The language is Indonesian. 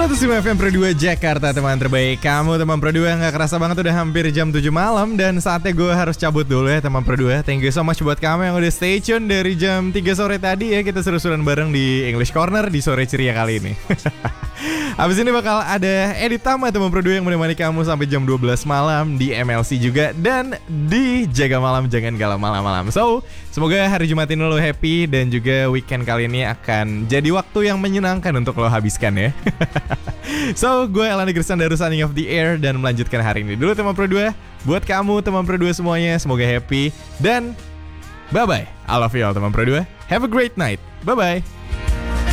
105 FM Pro 2 Jakarta, teman terbaik kamu, teman Pro 2. Gak kerasa banget udah hampir jam 7 malam. Dan saatnya gue harus cabut dulu ya, teman Pro 2. Thank you so much buat kamu yang udah stay tune dari jam 3 sore tadi ya. Kita seru-seruan bareng di English Corner di sore ceria kali ini. Abis ini bakal ada edit Tama, teman Pro 2, yang menemani kamu sampai jam 12 malam di MLC juga. Dan di Jaga Malam Jangan Galau Malam-malam. So, semoga hari Jumat ini lo happy. Dan juga weekend kali ini akan jadi waktu yang menyenangkan untuk lo habiskan ya. So, gue Elani Gersandaru signing off the air dan melanjutkan hari ini dulu, teman Pro 2. Buat kamu, teman Pro 2 semuanya, semoga happy. Dan bye-bye. I love you all, teman Pro 2. Have a great night. Bye-bye.